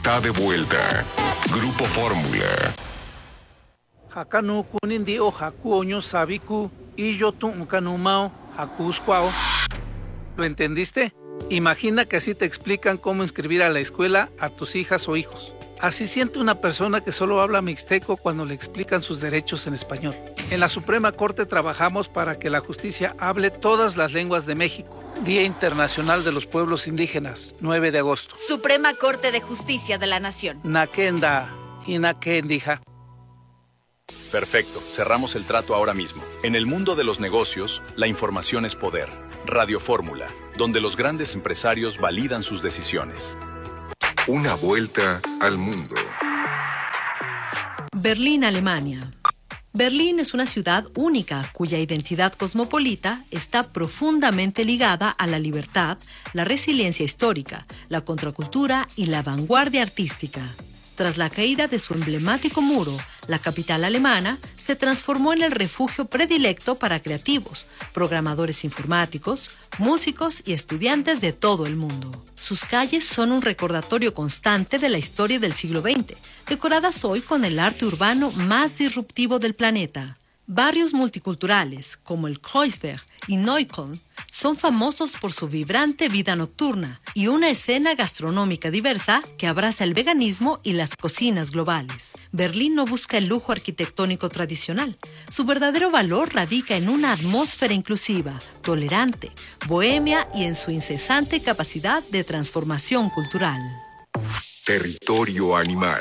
está de vuelta. Grupo Fórmula. Hakanu kunindi o haku oño sabiku y yo tu ukanumao hakusquao. ¿Lo entendiste? Imagina que así te explican cómo inscribir a la escuela a tus hijas o hijos. Así siente una persona que solo habla mixteco cuando le explican sus derechos en español. En la Suprema Corte trabajamos para que la justicia hable todas las lenguas de México. Día Internacional de los Pueblos Indígenas, 9 de agosto. Suprema Corte de Justicia de la Nación. Nakenda, Hinakendija. Perfecto, cerramos el trato ahora mismo. En el mundo de los negocios, la información es poder. Radio Fórmula, donde los grandes empresarios validan sus decisiones. Una vuelta al mundo. Berlín, Alemania. Berlín es una ciudad única cuya identidad cosmopolita está profundamente ligada a la libertad, la resiliencia histórica, la contracultura y la vanguardia artística. Tras la caída de su emblemático muro, la capital alemana se transformó en el refugio predilecto para creativos, programadores informáticos, músicos y estudiantes de todo el mundo. Sus calles son un recordatorio constante de la historia del siglo XX, decoradas hoy con el arte urbano más disruptivo del planeta. Barrios multiculturales, como el Kreuzberg y Neukölln, son famosos por su vibrante vida nocturna y una escena gastronómica diversa que abraza el veganismo y las cocinas globales. Berlín no busca el lujo arquitectónico tradicional. Su verdadero valor radica en una atmósfera inclusiva, tolerante, bohemia y en su incesante capacidad de transformación cultural. Territorio animal.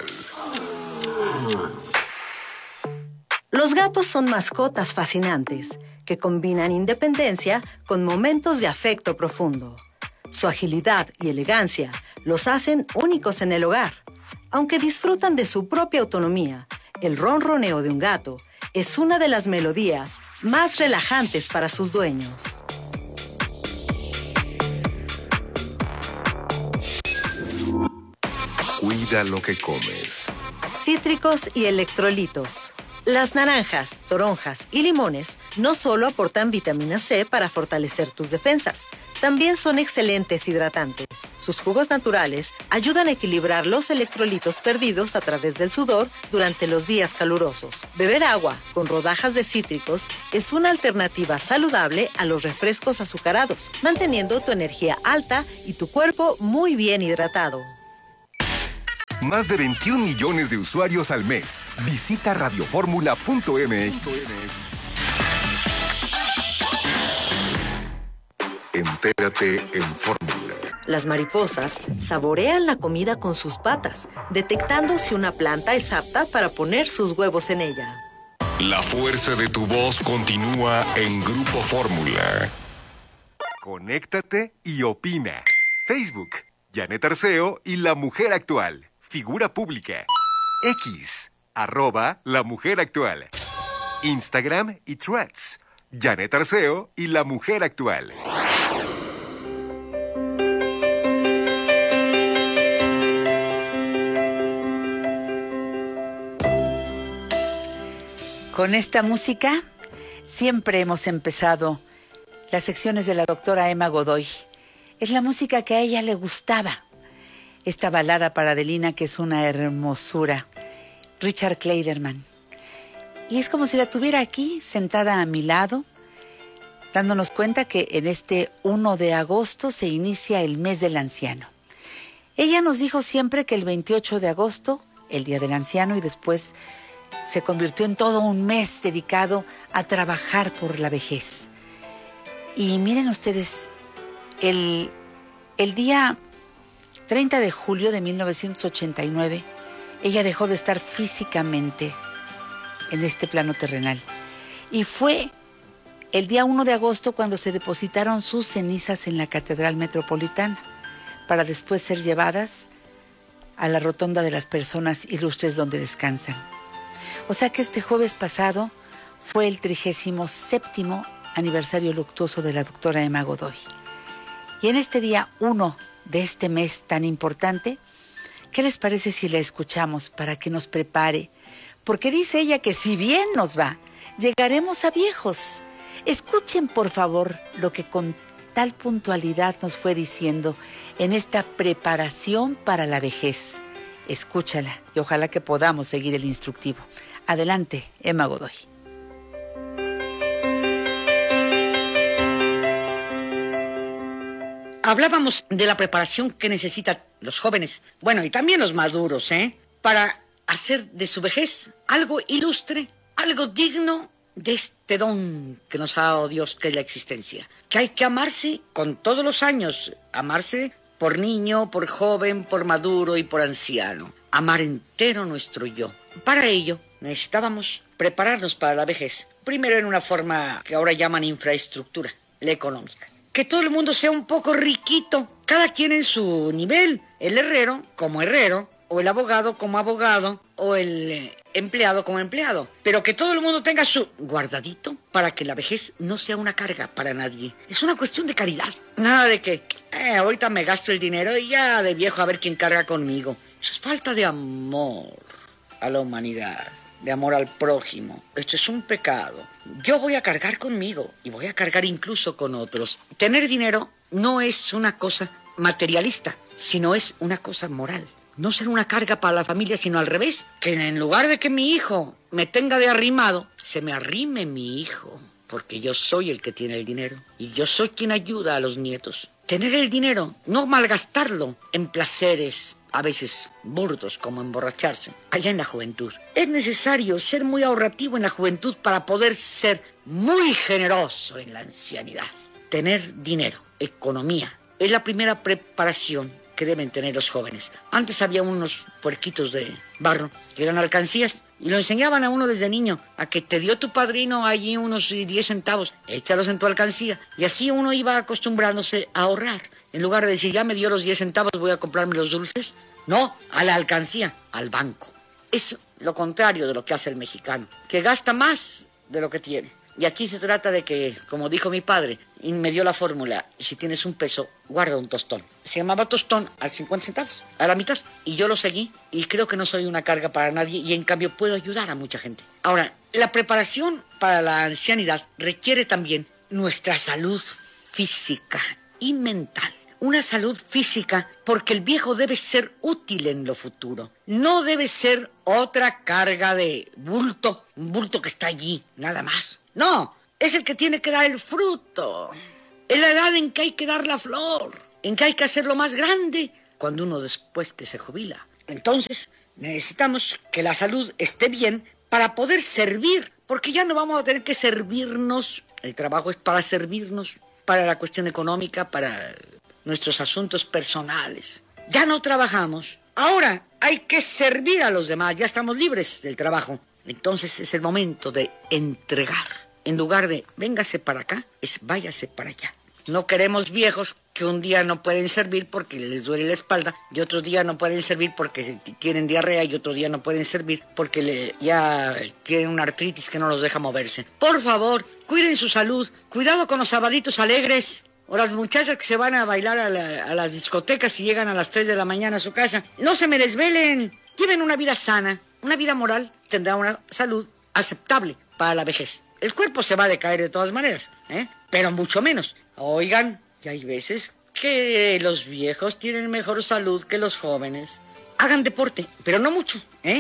Los gatos son mascotas fascinantes que combinan independencia con momentos de afecto profundo. Su agilidad y elegancia los hacen únicos en el hogar. Aunque disfrutan de su propia autonomía, el ronroneo de un gato es una de las melodías más relajantes para sus dueños. Cuida lo que comes. Cítricos y electrolitos. Las naranjas, toronjas y limones no solo aportan vitamina C para fortalecer tus defensas, también son excelentes hidratantes. Sus jugos naturales ayudan a equilibrar los electrolitos perdidos a través del sudor durante los días calurosos. Beber agua con rodajas de cítricos es una alternativa saludable a los refrescos azucarados, manteniendo tu energía alta y tu cuerpo muy bien hidratado. Más de 21 millones de usuarios al mes. Visita radioformula.mx. Entérate en Fórmula. Las mariposas saborean la comida con sus patas, detectando si una planta es apta para poner sus huevos en ella. La fuerza de tu voz continúa en Grupo Fórmula. Conéctate y opina. Facebook, Janet Arceo y La Mujer Actual. Figura pública. X, @La Mujer Actual. Instagram y Threads, Janet Arceo y La Mujer Actual. Con esta música siempre hemos empezado las secciones de la doctora Emma Godoy. Es la música que a ella le gustaba. Esta balada para Adelina, que es una hermosura. Richard Clayderman. Y es como si la tuviera aquí, sentada a mi lado, dándonos cuenta que en este 1 de agosto se inicia el mes del anciano. Ella nos dijo siempre que el 28 de agosto, el Día del Anciano, y después se convirtió en todo un mes dedicado a trabajar por la vejez. Y miren ustedes, el día 30 de julio de 1989, ella dejó de estar físicamente en este plano terrenal. Y fue el día 1 de agosto cuando se depositaron sus cenizas en la Catedral Metropolitana, para después ser llevadas a la Rotonda de las Personas Ilustres donde descansan. O sea que este jueves pasado fue el 37º aniversario luctuoso de la doctora Emma Godoy. Y en este día 1 de este mes tan importante, ¿qué les parece si la escuchamos para que nos prepare? Porque dice ella que si bien nos va, llegaremos a viejos. Escuchen por favor lo que con tal puntualidad nos fue diciendo en esta preparación para la vejez. Escúchala y ojalá que podamos seguir el instructivo. Adelante, Emma Godoy. Hablábamos de la preparación que necesitan los jóvenes, bueno, y también los maduros, para hacer de su vejez algo ilustre, algo digno de este don que nos ha dado Dios, que es la existencia. Que hay que amarse con todos los años, amarse por niño, por joven, por maduro y por anciano. Amar entero nuestro yo. Para ello necesitábamos prepararnos para la vejez. Primero en una forma que ahora llaman infraestructura, la económica. Que todo el mundo sea un poco riquito, cada quien en su nivel. El herrero como herrero, o el abogado como abogado, o el empleado como empleado. Pero que todo el mundo tenga su guardadito para que la vejez no sea una carga para nadie. Es una cuestión de caridad. Nada de que, ahorita me gasto el dinero y ya de viejo a ver quién carga conmigo. Eso es falta de amor a la humanidad, de amor al prójimo. Esto es un pecado. Yo voy a cargar conmigo y voy a cargar incluso con otros. Tener dinero no es una cosa materialista, sino es una cosa moral. No ser una carga para la familia, sino al revés. Que en lugar de que mi hijo me tenga de arrimado, se me arrime mi hijo. Porque yo soy el que tiene el dinero. Y yo soy quien ayuda a los nietos. Tener el dinero, no malgastarlo en placeres a veces burdos, como emborracharse, allá en la juventud. Es necesario ser muy ahorrativo en la juventud para poder ser muy generoso en la ancianidad. Tener dinero, economía, es la primera preparación que deben tener los jóvenes. Antes había unos puerquitos de barro que eran alcancías y lo enseñaban a uno desde niño a que te dio tu padrino allí unos 10 centavos, échalos en tu alcancía. Y así uno iba acostumbrándose a ahorrar. En lugar de decir, ya me dio los 10 centavos, voy a comprarme los dulces. No, a la alcancía, al banco. Es lo contrario de lo que hace el mexicano, que gasta más de lo que tiene. Y aquí se trata de que, como dijo mi padre, y me dio la fórmula, si tienes un peso, guarda un tostón. Se llamaba tostón a 50 centavos, a la mitad. Y yo lo seguí y creo que no soy una carga para nadie y en cambio puedo ayudar a mucha gente. Ahora, la preparación para la ancianidad requiere también nuestra salud física y mental. Una salud física porque el viejo debe ser útil en lo futuro. No debe ser otra carga de bulto, un bulto que está allí, nada más. No, es el que tiene que dar el fruto. Es la edad en que hay que dar la flor, en que hay que hacerlo más grande cuando uno después que se jubila. Entonces, necesitamos que la salud esté bien para poder servir, porque ya no vamos a tener que servirnos. El trabajo es para servirnos, para la cuestión económica, para nuestros asuntos personales. Ya no trabajamos. Ahora hay que servir a los demás. Ya estamos libres del trabajo. Entonces es el momento de entregar. En lugar de véngase para acá, es váyase para allá. No queremos viejos que un día no pueden servir porque les duele la espalda y otro día no pueden servir porque tienen diarrea y otro día no pueden servir porque ya tienen una artritis que no los deja moverse. Por favor, cuiden su salud. Cuidado con los sabaditos alegres. O las muchachas que se van a bailar a las discotecas y llegan a las 3 de la mañana a su casa. No se me desvelen. Lleven una vida sana, una vida moral. Tendrá una salud aceptable para la vejez. El cuerpo se va a decaer de todas maneras, pero mucho menos. Oigan, y hay veces que los viejos tienen mejor salud que los jóvenes. Hagan deporte, pero no mucho,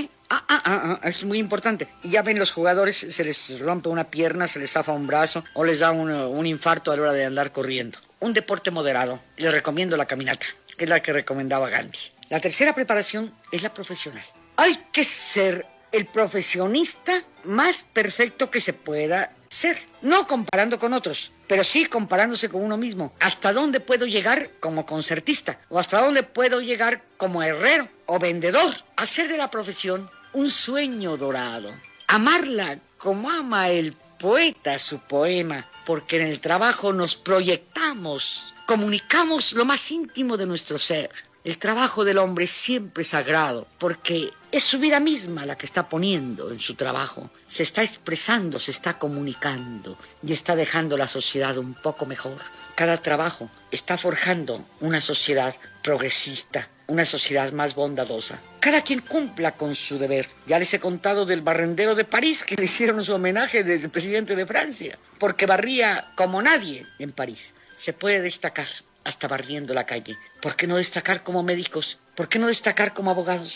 es muy importante. Y ya ven, los jugadores se les rompe una pierna, se les zafa un brazo o les da un infarto a la hora de andar corriendo. Un deporte moderado. Les recomiendo la caminata, que es la que recomendaba Gandhi. La tercera preparación es la profesional. Hay que ser el profesionista más perfecto que se pueda ser. No comparando con otros, pero sí comparándose con uno mismo. ¿Hasta dónde puedo llegar como concertista? ¿O hasta dónde puedo llegar como herrero o vendedor? Hacer de la profesión un sueño dorado. Amarla como ama el poeta su poema, porque en el trabajo nos proyectamos, comunicamos lo más íntimo de nuestro ser. El trabajo del hombre es siempre sagrado, porque es su vida misma la que está poniendo en su trabajo. Se está expresando, se está comunicando y está dejando la sociedad un poco mejor. Cada trabajo está forjando una sociedad progresista, una sociedad más bondadosa. Cada quien cumpla con su deber. Ya les he contado del barrendero de París, que le hicieron su homenaje del presidente de Francia, porque barría como nadie en París. Se puede destacar hasta barriendo la calle. ¿Por qué no destacar como médicos? ¿Por qué no destacar como abogados?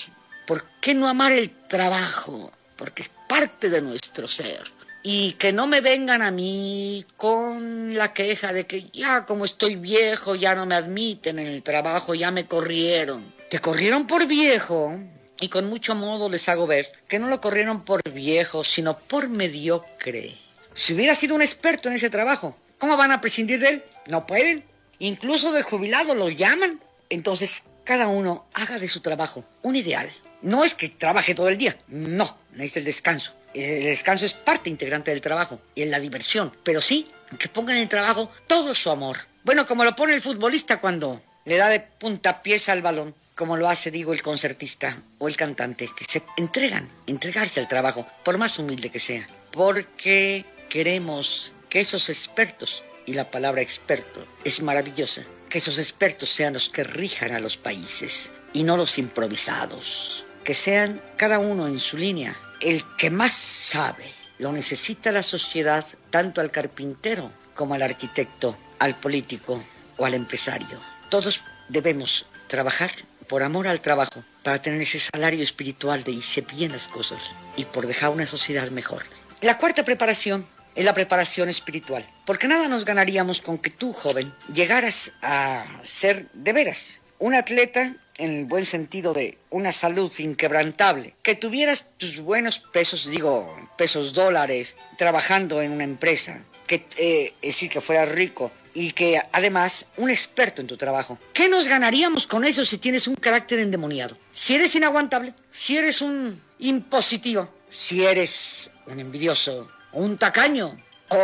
¿Por qué no amar el trabajo? Porque es parte de nuestro ser. Y que no me vengan a mí con la queja de que ya como estoy viejo, ya no me admiten en el trabajo, ya me corrieron. Te corrieron por viejo, y con mucho modo les hago ver que no lo corrieron por viejo, sino por mediocre. Si hubiera sido un experto en ese trabajo, ¿cómo van a prescindir de él? No pueden. Incluso del jubilado lo llaman. Entonces, cada uno haga de su trabajo un ideal. No es que trabaje todo el día, no, necesita el descanso. El descanso es parte integrante del trabajo y en la diversión, pero sí que pongan en el trabajo todo su amor. Bueno, como lo pone el futbolista cuando le da de puntapiés al balón, como lo hace, digo, el concertista o el cantante, que se entregarse al trabajo, por más humilde que sea, porque queremos que esos expertos, y la palabra experto es maravillosa, que esos expertos sean los que rijan a los países y no los improvisados, que sean cada uno en su línea. El que más sabe lo necesita la sociedad, tanto al carpintero como al arquitecto, al político o al empresario. Todos debemos trabajar por amor al trabajo, para tener ese salario espiritual de hice bien las cosas y por dejar una sociedad mejor. La cuarta preparación es la preparación espiritual, porque nada nos ganaríamos con que tú, joven, llegaras a ser de veras un atleta en el buen sentido de una salud inquebrantable, que tuvieras tus buenos pesos, pesos dólares, trabajando en una empresa, es decir, que fueras rico y que además un experto en tu trabajo. ¿Qué nos ganaríamos con eso si tienes un carácter endemoniado? Si eres inaguantable, si eres un impositivo, si eres un envidioso, o un tacaño,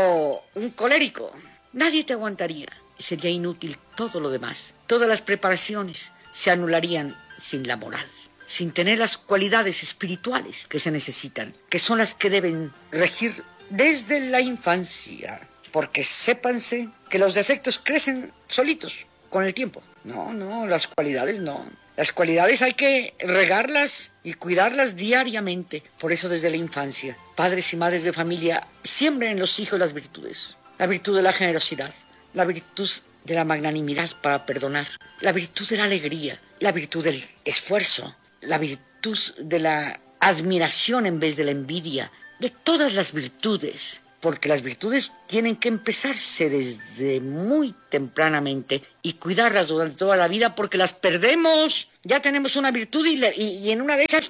o un colérico, nadie te aguantaría. Sería inútil todo lo demás. Todas las preparaciones se anularían sin la moral, sin tener las cualidades espirituales que se necesitan, que son las que deben regir desde la infancia, porque sépanse que los defectos crecen solitos con el tiempo. No, las cualidades no. Las cualidades hay que regarlas y cuidarlas diariamente. Por eso desde la infancia, padres y madres de familia siembren en los hijos las virtudes. La virtud de la generosidad, la virtud de la magnanimidad para perdonar, la virtud de la alegría, la virtud del esfuerzo, la virtud de la admiración en vez de la envidia, de todas las virtudes, porque las virtudes tienen que empezarse desde muy tempranamente y cuidarlas durante toda la vida, porque las perdemos. Ya tenemos una virtud y en una de esas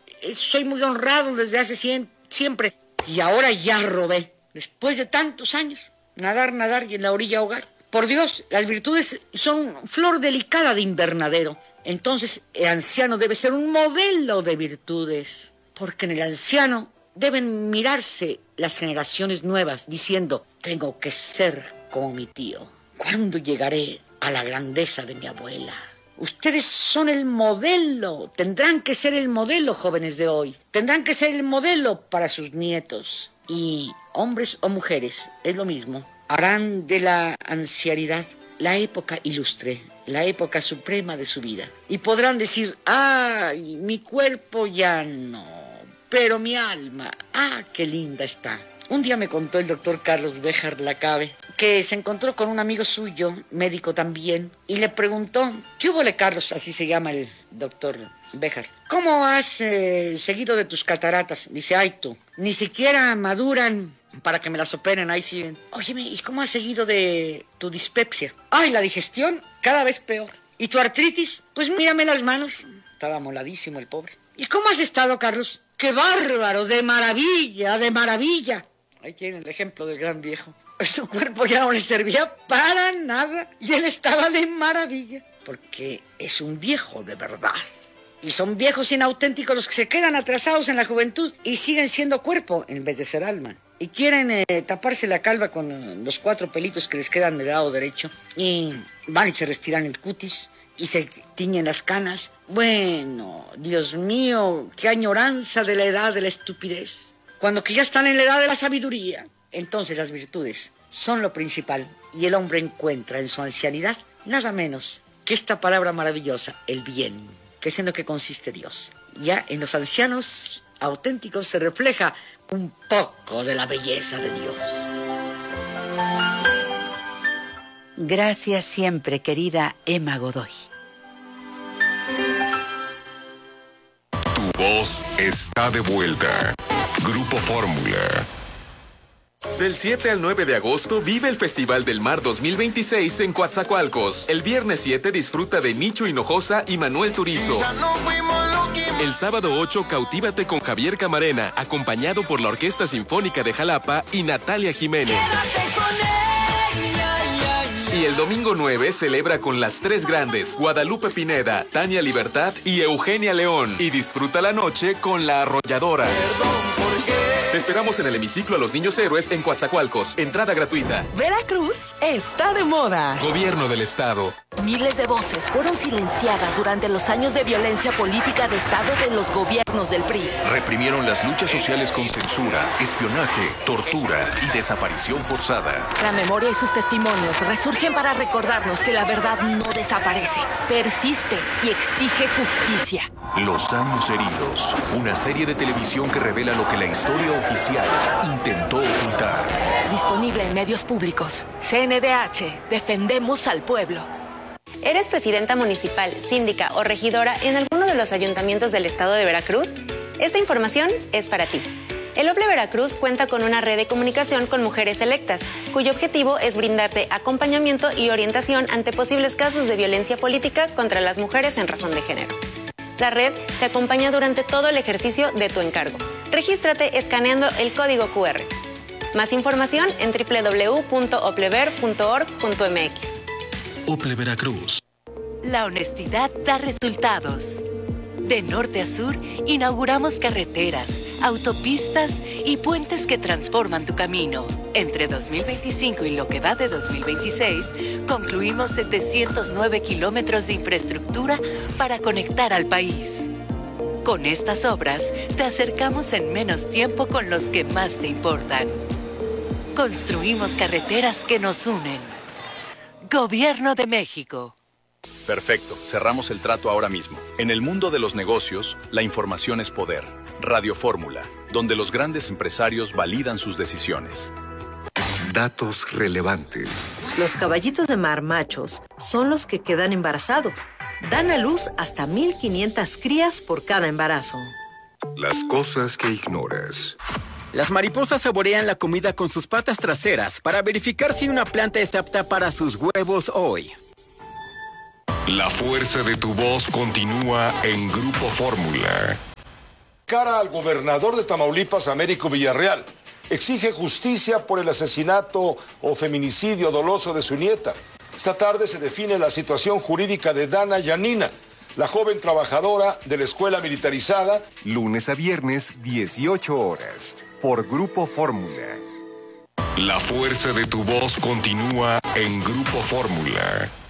soy muy honrado desde hace siempre, y ahora ya robé, después de tantos años, nadar y en la orilla ahogar. Por Dios, las virtudes son flor delicada de invernadero. Entonces el anciano debe ser un modelo de virtudes, porque en el anciano deben mirarse las generaciones nuevas diciendo, tengo que ser como mi tío. ¿Cuándo llegaré a la grandeza de mi abuela? Ustedes son el modelo, tendrán que ser el modelo, jóvenes de hoy. Tendrán que ser el modelo para sus nietos. Y hombres o mujeres, es lo mismo, harán de la ancianidad la época ilustre, la época suprema de su vida. Y podrán decir, ay, mi cuerpo ya no, pero mi alma, qué linda está. Un día me contó el doctor Carlos Béjar Lacabe que se encontró con un amigo suyo, médico también, y le preguntó, ¿qué hubo, Carlos? Así se llama el doctor Béjar. ¿Cómo has seguido de tus cataratas? Dice, ay tú, ni siquiera maduran para que me las operen, ahí siguen. Óyeme, ¿y cómo has seguido de tu dispepsia? Ay, la digestión, cada vez peor. ¿Y tu artritis? Pues mírame las manos. Estaba moladísimo el pobre. ¿Y cómo has estado, Carlos? ¡Qué bárbaro! ¡De maravilla, de maravilla! Ahí tienen el ejemplo del gran viejo. Su cuerpo ya no le servía para nada y él estaba de maravilla. Porque es un viejo de verdad. Y son viejos inauténticos los que se quedan atrasados en la juventud y siguen siendo cuerpo en vez de ser alma. Y quieren taparse la calva con los 4 pelitos que les quedan del lado derecho. Y van y se retiran el cutis y se tiñen las canas. Bueno, Dios mío, qué añoranza de la edad de la estupidez. Cuando que ya están en la edad de la sabiduría. Entonces las virtudes son lo principal y el hombre encuentra en su ancianidad nada menos que esta palabra maravillosa, el bien, que es en lo que consiste Dios. Ya en los ancianos auténticos se refleja un poco de la belleza de Dios. Gracias siempre, querida Emma Godoy. Tu voz está de vuelta. Grupo Fórmula. Del 7 al 9 de agosto vive el Festival del Mar 2026 en Coatzacoalcos. El viernes 7 disfruta de Nicho Hinojosa y Manuel Turizo. El sábado 8 cautívate con Javier Camarena, acompañado por la Orquesta Sinfónica de Jalapa y Natalia Jiménez. Y el domingo 9 celebra con las tres grandes, Guadalupe Pineda, Tania Libertad y Eugenia León. Y disfruta la noche con La Arrolladora. Te esperamos en el hemiciclo a los Niños Héroes en Coatzacoalcos. Entrada gratuita. Veracruz está de moda. Gobierno del Estado. Miles de voces fueron silenciadas durante los años de violencia política de Estado de los gobiernos del PRI. Reprimieron las luchas sociales con censura, espionaje, tortura y desaparición forzada. La memoria y sus testimonios resurgen para recordarnos que la verdad no desaparece, persiste y exige justicia. Los años heridos, una serie de televisión que revela lo que la historia oficial intentó ocultar. Disponible en medios públicos. CNDH, defendemos al pueblo. ¿Eres presidenta municipal, síndica o regidora en alguno de los ayuntamientos del estado de Veracruz? Esta información es para ti. El OPLE Veracruz cuenta con una red de comunicación con mujeres electas, cuyo objetivo es brindarte acompañamiento y orientación ante posibles casos de violencia política contra las mujeres en razón de género. La red te acompaña durante todo el ejercicio de tu encargo. Regístrate escaneando el código QR. Más información en www.oplever.org.mx. OPLE Veracruz. La honestidad da resultados. De norte a sur, inauguramos carreteras, autopistas y puentes que transforman tu camino. Entre 2025 y lo que va de 2026, concluimos 709 kilómetros de infraestructura para conectar al país. Con estas obras, te acercamos en menos tiempo con los que más te importan. Construimos carreteras que nos unen. Gobierno de México. Perfecto, cerramos el trato ahora mismo. En el mundo de los negocios, la información es poder. Radio Fórmula, donde los grandes empresarios validan sus decisiones. Datos relevantes. Los caballitos de mar machos son los que quedan embarazados. Dan a luz hasta 1,500 crías por cada embarazo. Las cosas que ignoras. Las mariposas saborean la comida con sus patas traseras para verificar si una planta es apta para sus huevos hoy. La fuerza de tu voz continúa en Grupo Fórmula. Cara al gobernador de Tamaulipas, Américo Villarreal, exige justicia por el asesinato o feminicidio doloso de su nieta. Esta tarde se define la situación jurídica de Dana Yanina, la joven trabajadora de la escuela militarizada. Lunes a viernes, 18 horas, por Grupo Fórmula. La fuerza de tu voz continúa en Grupo Fórmula.